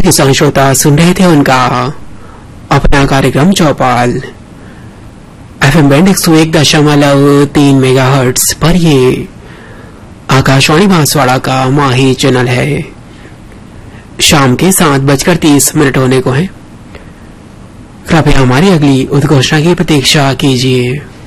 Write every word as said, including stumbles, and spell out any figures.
सभी किसान श्रोता सुन रहे थे उनका अपना कार्यक्रम चौपाल एफ एम बैंड एक सौ एक दशमलव तीन मेगा हर्ट्स पर। ये आकाशवाणी बांसवाड़ा का माही चैनल है। शाम के सात बजकर तीस मिनट होने को है। कृपया हमारी अगली उद्घोषणा की प्रतीक्षा कीजिए।